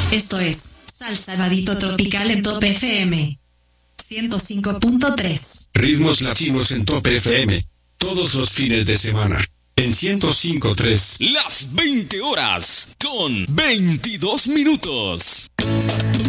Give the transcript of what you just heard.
Esto es Salsa Vadito Tropical en Top FM 105.3. Ritmos latinos en Top FM. Todos los fines de semana. En 105.3. Las 20 horas con 22 minutos.